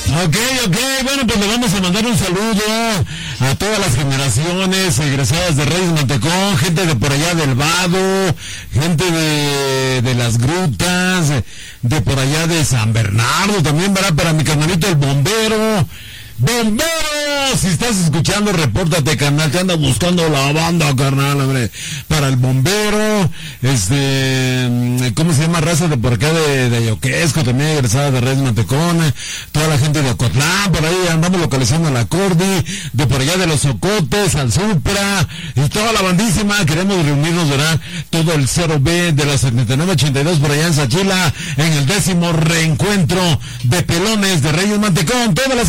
Ok, bueno, pues le vamos a mandar un saludo a todas las generaciones egresadas de Reyes Mantecón, gente de por allá del Vado, gente de las Grutas, de por allá de San Bernardo, también para mi carnalito el bombero. ¡Bombero! Si estás escuchando, repórtate, carnal, te anda buscando la banda, carnal, hombre. Para el bombero, ¿cómo se llama? Raza de por acá de Yoquesco, también egresada de Reyes Mantecón, toda la gente de Ocotlán, por ahí andamos localizando a la Cordi, de por allá de los Ocotes, al Supra, y toda la bandísima, queremos reunirnos, ¿verdad? Todo el 0B de los 7982 por allá en Sachila, en el 10º reencuentro de pelones de Reyes Mantecón, todas las